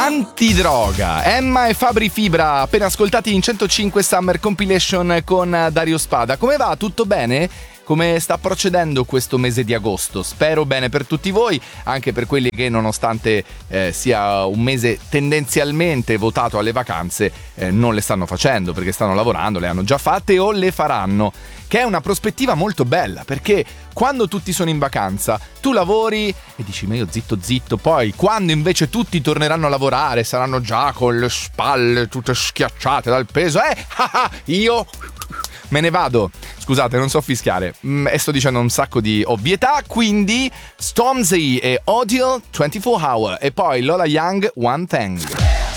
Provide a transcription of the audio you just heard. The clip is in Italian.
Antidroga, Emma e Fabri Fibra, appena ascoltati in 105 Summer Compilation con Dario Spada. Come va? Tutto bene? Come sta procedendo questo mese di agosto? Spero bene per tutti voi, anche per quelli che nonostante sia un mese tendenzialmente votato alle vacanze, non le stanno facendo perché stanno lavorando, le hanno già fatte o le faranno, che è una prospettiva molto bella, perché quando tutti sono in vacanza tu lavori e dici ma io zitto, poi quando invece tutti torneranno a lavorare saranno già con le spalle tutte schiacciate dal peso, io me ne vado. Scusate, non so fischiare e sto dicendo un sacco di ovvietà, quindi Stormzy e Audio 24 Hour e poi Lola Young One Thing.